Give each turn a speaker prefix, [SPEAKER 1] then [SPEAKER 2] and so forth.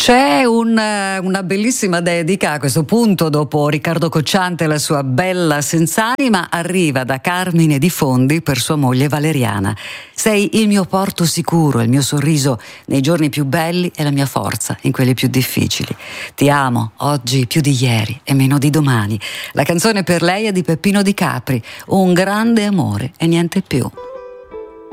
[SPEAKER 1] C'è una bellissima dedica a questo punto, dopo Riccardo Cocciante e la sua Bella senz'anima, arriva da Carmine Di Fondi per sua moglie Valeriana. Sei il mio porto sicuro, il mio sorriso nei giorni più belli e la mia forza in quelli più difficili. Ti amo oggi più di ieri e meno di domani. La canzone per lei è di Peppino Di Capri, Un grande amore e niente più.